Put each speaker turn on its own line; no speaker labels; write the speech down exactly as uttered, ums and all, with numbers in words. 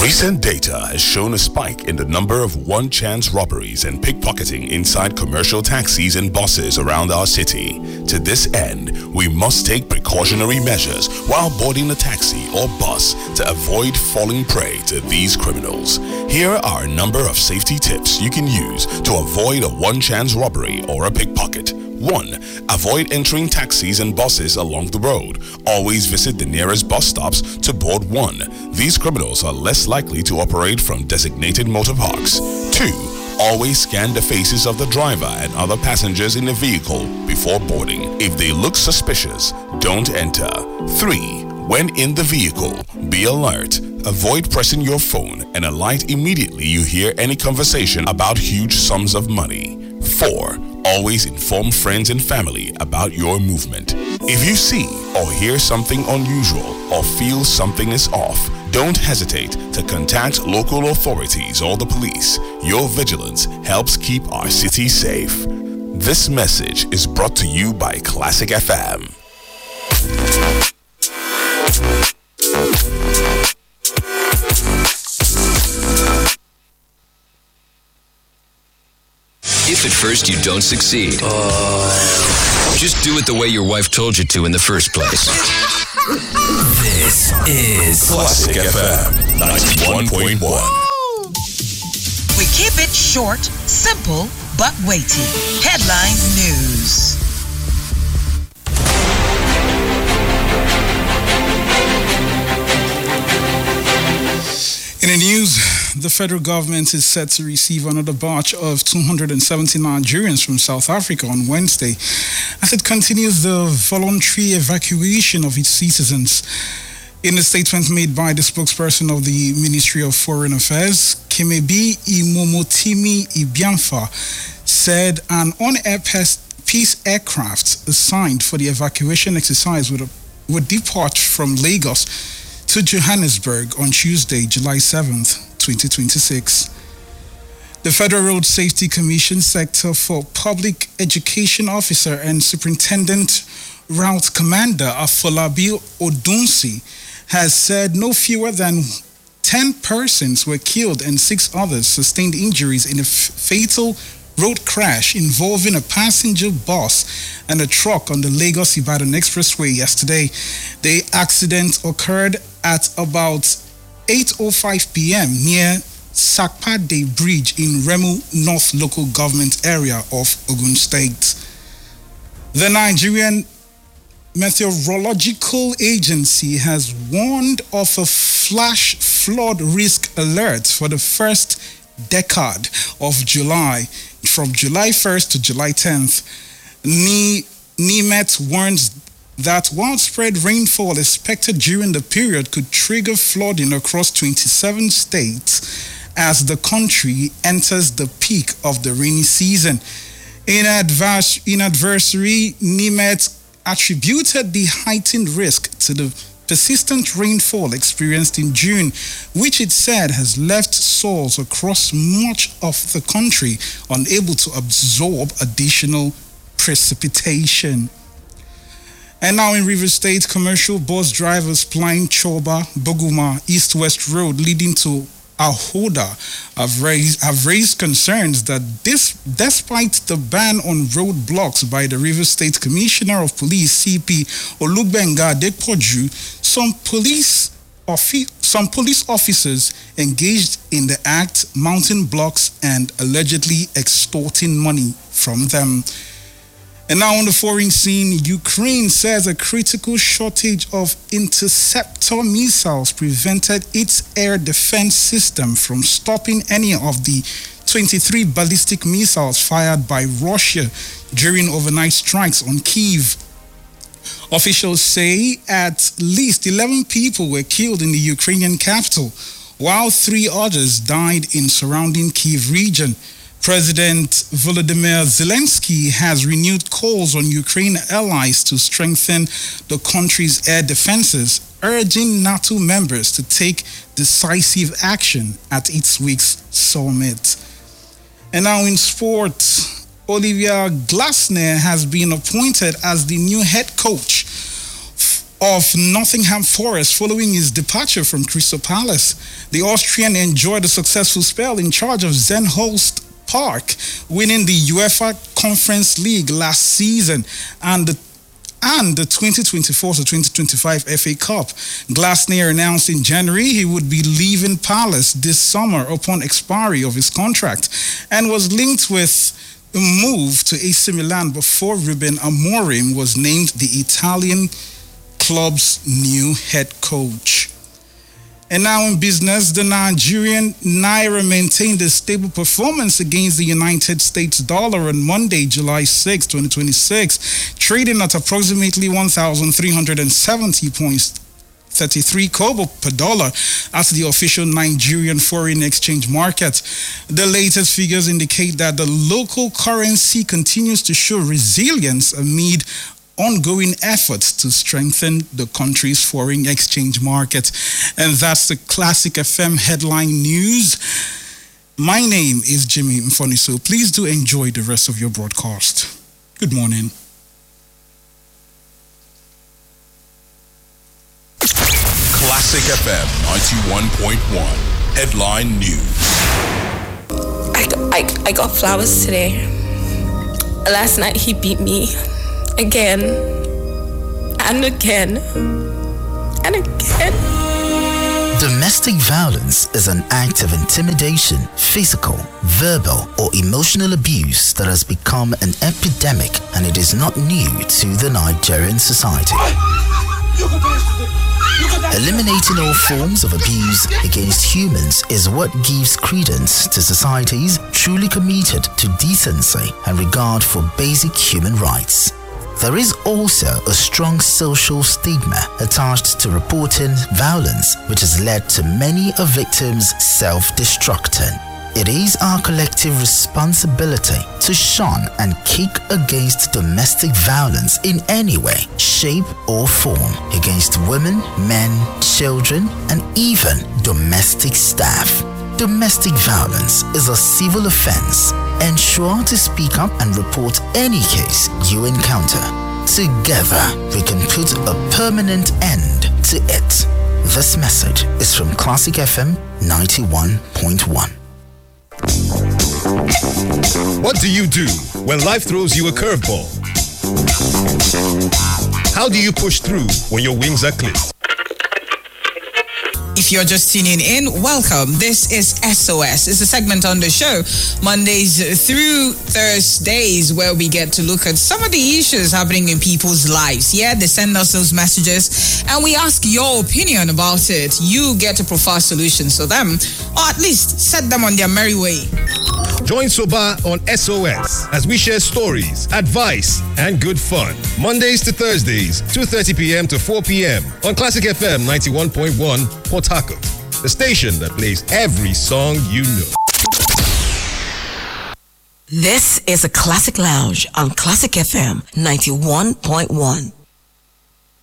Recent data has shown a spike in the number of one-chance robberies and pickpocketing inside commercial taxis and buses around our city. To this end, we must take precautionary measures while boarding a taxi or bus to avoid falling prey to these criminals. Here are a number of safety tips you can use to avoid a one-chance robbery or a pickpocket. one. Avoid entering taxis and buses along the road. Always visit the nearest bus stops to board one. These criminals are less likely to operate from designated motor parks. two. Always scan the faces of the driver and other passengers in the vehicle before boarding. If they look suspicious, don't enter. three. When in the vehicle, be alert. Avoid pressing your phone and alight immediately you hear any conversation about huge sums of money. four. Always inform friends and family about your movement. If you see or hear something unusual or feel something is off, don't hesitate to contact local authorities or the police. Your vigilance helps keep our city safe. This message is brought to you by Classic F M.
If at first you don't succeed, uh, just do it the way your wife told you to in the first place.
This is
Classic F M ninety-one point one.
We keep it short, simple, but weighty. Headline news.
In the news, the federal government is set to receive another batch of two hundred seventy Nigerians from South Africa on Wednesday as it continues the voluntary evacuation of its citizens. In a statement made by the spokesperson of the Ministry of Foreign Affairs, Kemebi Imomotimi Ibiamfa said an on-air peace aircraft assigned for the evacuation exercise would, would depart from Lagos to Johannesburg on Tuesday, July seventh, twenty twenty-six. The Federal Road Safety Commission Sector for Public Education Officer and Superintendent Route Commander Afolabi Odunsi has said no fewer than ten persons were killed and six others sustained injuries in a f- fatal road crash involving a passenger bus and a truck on the Lagos-Ibadan Expressway yesterday. The accident occurred at about eight oh five p.m. near Sakpade Bridge in Remu North Local Government Area of Ogun State. The Nigerian Meteorological Agency has warned of a flash flood risk alert for the first decade of July, from July first to July tenth. NIMET warns that widespread rainfall expected during the period could trigger flooding across twenty-seven states as the country enters the peak of the rainy season. In, advers- in adversary, NIMET attributed the heightened risk to the persistent rainfall experienced in June, which it said has left soils across much of the country unable to absorb additional precipitation. And now in Rivers State, commercial bus drivers plying Choba, Boguma, East-West Road leading to Ahoda have raised, have raised concerns that this, despite the ban on roadblocks by the Rivers State Commissioner of Police, C P Olugbenga Adepoju, some police offi- some police officers engaged in the act, mounting blocks and allegedly extorting money from them. And now on the foreign scene, Ukraine says a critical shortage of interceptor missiles prevented its air defense system from stopping any of the twenty-three ballistic missiles fired by Russia during overnight strikes on Kyiv. Officials say at least eleven people were killed in the Ukrainian capital, while three others died in surrounding Kyiv region. President Volodymyr Zelensky has renewed calls on Ukraine allies to strengthen the country's air defenses, urging NATO members to take decisive action at its week's summit. And now in sports, Olivier Glasner has been appointed as the new head coach of Nottingham Forest following his departure from Crystal Palace. The Austrian enjoyed a successful spell in charge of Zenhulst Park, winning the UEFA Conference League last season and the and the twenty twenty-four to twenty twenty-five F A Cup. Glasner announced in January he would be leaving Palace this summer upon expiry of his contract and was linked with a move to A C Milan before Ruben Amorim was named the Italian club's new head coach. And now in business, the Nigerian Naira maintained a stable performance against the United States dollar on Monday, July sixth, twenty twenty-six, trading at approximately one thousand three hundred seventy point three three kobo per dollar at the official Nigerian foreign exchange market. The latest figures indicate that the local currency continues to show resilience amid ongoing efforts to strengthen the country's foreign exchange market. And that's the Classic F M headline news. My name is Jimmy Mfoniso. Please do enjoy the rest of your broadcast. Good morning.
Classic F M ninety-one point one headline news.
I, I, I got flowers today. Last night he beat me. Again, and again, and again.
Domestic violence is an act of intimidation, physical, verbal, or emotional abuse that has become an epidemic, and it is not new to the Nigerian society. Eliminating all forms of abuse against humans is what gives credence to societies truly committed to decency and regard for basic human rights. There is also a strong social stigma attached to reporting violence, which has led to many of victims self-destructing. It is our collective responsibility to shun and kick against domestic violence in any way, shape, or form against women, men, children, and even domestic staff. Domestic violence is a civil offense. Ensure to speak up and report any case you encounter. Together, we can put a permanent end to it. This message is from Classic F M ninety-one point one.
What do you do when life throws you a curveball? How do you push through when your wings are clipped?
If you're just tuning in, welcome. This is S O S. It's a segment on the show, Mondays through Thursdays, where we get to look at some of the issues happening in people's lives. Yeah, they send us those messages, and we ask your opinion about it. You get to provide solutions to them, or at least set them on their merry way.
Join Soba on S O S as we share stories, advice, and good fun. Mondays to Thursdays, two thirty p.m. to four p.m. on Classic F M ninety-one point one, Port Harcourt, the station that plays every song you know.
This is a Classic Lounge on Classic F M ninety-one point one.